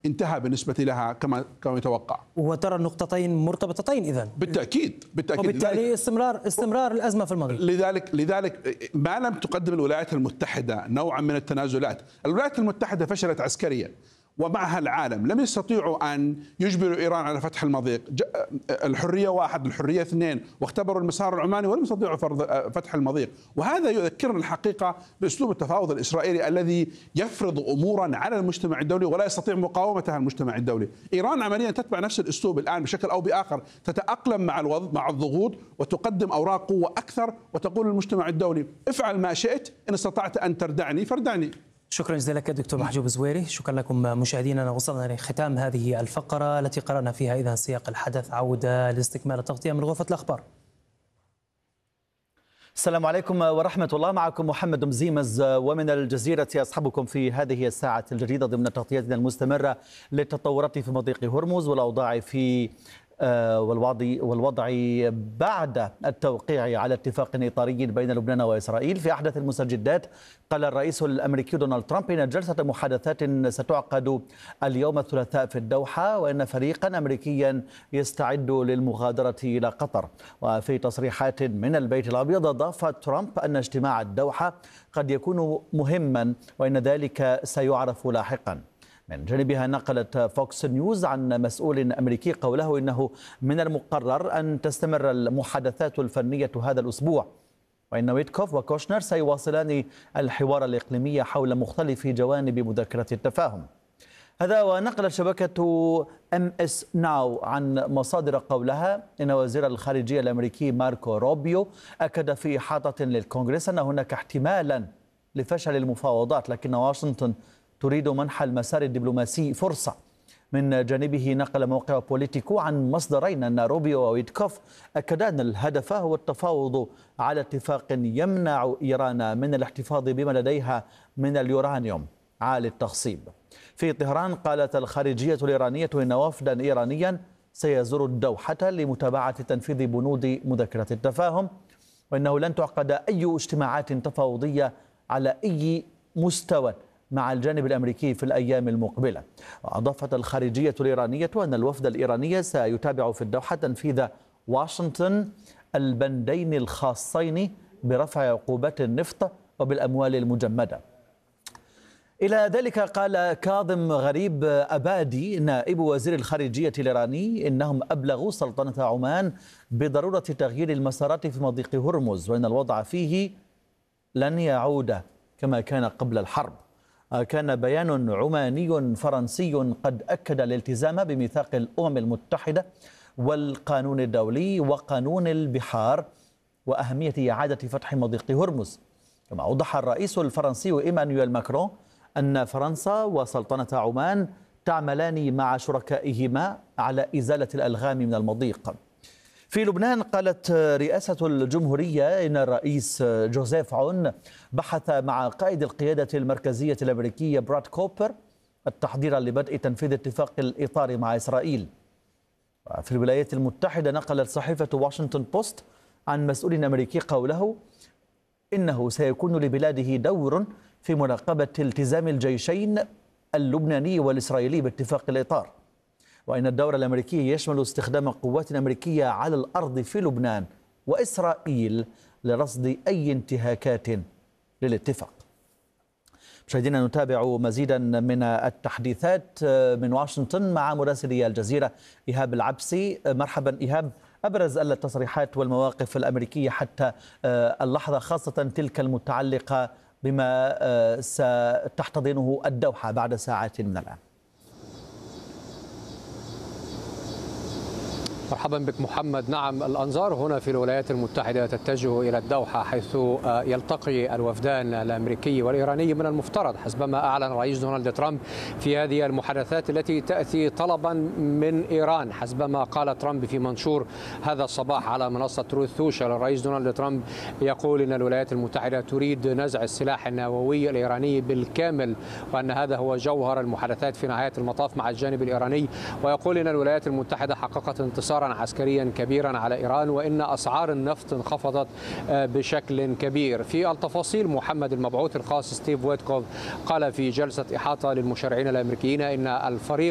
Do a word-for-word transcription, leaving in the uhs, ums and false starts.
انتهى بالنسبة لها كما كما يتوقع. وترى النقطتين مرتبطتين إذن؟ بالتأكيد بالتأكيد. وبالتالي استمرار استمرار الأزمة في المضيق. لذلك لذلك ما لم تقدم الولايات المتحدة نوعا من التنازلات، الولايات المتحدة فشلت عسكريا ومعها العالم، لم يستطيعوا أن يجبروا إيران على فتح المضيق. الحرية واحد، الحرية اثنين، واختبروا المسار العماني ولم يستطيعوا فتح المضيق. وهذا يذكرنا الحقيقة بأسلوب التفاوض الإسرائيلي الذي يفرض أمورا على المجتمع الدولي ولا يستطيع مقاومتها المجتمع الدولي. إيران عمليا تتبع نفس الأسلوب الآن بشكل أو بآخر، تتأقلم مع الوضع مع الضغوط وتقدم أوراق قوة أكثر وتقول للمجتمع الدولي افعل ما شئت، إن استطعت أن تردعني فاردعني. شكرا جزيلا لك دكتور محجوب زويري. شكرا لكم مشاهدينا، وصلنا لختام هذه الفقرة التي قرأنا فيها إذا سياق الحدث. عودة لاستكمال التغطية من غرفة الأخبار. السلام عليكم ورحمة الله، معكم محمد مزيمز ومن الجزيرة أصحبكم في هذه الساعة الجديدة ضمن تغطيتنا المستمرة للتطورات في مضيق هرمز والأوضاع في والوضع والوضع بعد التوقيع على اتفاق إطاري بين لبنان وإسرائيل. في أحدث المستجدات قال الرئيس الأمريكي دونالد ترامب إن جلسة محادثات ستعقد اليوم الثلاثاء في الدوحة، وإن فريقا أمريكيا يستعد للمغادرة إلى قطر. وفي تصريحات من البيت الأبيض أضاف ترامب أن اجتماع الدوحة قد يكون مهما وإن ذلك سيعرف لاحقا. من جانبها نقلت فوكس نيوز عن مسؤول أمريكي قوله إنه من المقرر أن تستمر المحادثات الفنية هذا الأسبوع، وإن ويتكوف وكوشنر سيواصلان الحوار الإقليمي حول مختلف جوانب مذكرة التفاهم. هذا ونقلت شبكة ام اس ناو عن مصادر قولها إن وزير الخارجية الأمريكي ماركو روبيو أكد في إحاطة للكونغرس أن هناك احتمالا لفشل المفاوضات، لكن واشنطن تريد منح المسار الدبلوماسي فرصة. من جانبه نقل موقع بوليتيكو عن مصدرين أن روبيو وويتكوف أكدا أن الهدف هو التفاوض على اتفاق يمنع إيران من الاحتفاظ بما لديها من اليورانيوم عالي التخصيب. في طهران قالت الخارجية الإيرانية إن وفدا إيرانيا سيزور الدوحة لمتابعة تنفيذ بنود مذكرة التفاهم، وإنه لن تعقد أي اجتماعات تفاوضية على أي مستوى مع الجانب الأمريكي في الأيام المقبلة. وأضافت الخارجية الإيرانية أن الوفد الإيراني سيتابع في الدوحة تنفيذ واشنطن البندين الخاصين برفع عقوبات النفط وبالأموال المجمدة. إلى ذلك قال كاظم غريب أبادي نائب وزير الخارجية الإيراني إنهم أبلغوا سلطنة عمان بضرورة تغيير المسارات في مضيق هرمز، وإن الوضع فيه لن يعود كما كان قبل الحرب. كان بيان عماني فرنسي قد أكد الالتزام بميثاق الأمم المتحدة والقانون الدولي وقانون البحار وأهمية إعادة فتح مضيق هرمز. كما أوضح الرئيس الفرنسي إيمانويل ماكرون أن فرنسا وسلطنة عمان تعملان مع شركائهما على إزالة الألغام من المضيق. في لبنان قالت رئاسة الجمهورية إن الرئيس جوزيف عون بحث مع قائد القيادة المركزية الأمريكية براد كوبر التحضير لبدء تنفيذ اتفاق الإطار مع إسرائيل. في الولايات المتحدة نقلت صحيفة واشنطن بوست عن مسؤول أمريكي قوله إنه سيكون لبلاده دور في مراقبة التزام الجيشين اللبناني والإسرائيلي باتفاق الإطار، وإن الدور الأمريكي يشمل استخدام قوات أمريكية على الأرض في لبنان وإسرائيل لرصد أي انتهاكات للاتفاق. مشاهدينا نتابع مزيدا من التحديثات من واشنطن مع مراسلي الجزيرة إيهاب العبسي. مرحبا إيهاب، أبرز التصريحات والمواقف الأمريكية حتى اللحظة، خاصة تلك المتعلقة بما ستحتضنه الدوحة بعد ساعات من الآن؟ مرحبا بك محمد. نعم، الأنظار هنا في الولايات المتحدة تتجه إلى الدوحة، حيث يلتقي الوفدان الأمريكي والإيراني من المفترض حسبما أعلن الرئيس دونالد ترامب في هذه المحادثات التي تأتي طلبا من إيران. حسبما قال ترامب في منشور هذا الصباح على منصة تروث سوشيال، الرئيس دونالد ترامب يقول إن الولايات المتحدة تريد نزع السلاح النووي الإيراني بالكامل، وأن هذا هو جوهر المحادثات في نهاية المطاف مع الجانب الإيراني. ويقول إن الولايات المتحدة حققت انتصار عسكريا كبيرا على إيران، وإن أسعار النفط انخفضت بشكل كبير. في التفاصيل محمد، المبعوث الخاص ستيف ويتكوف قال في جلسة إحاطة للمشرعين الأمريكيين إن الفريق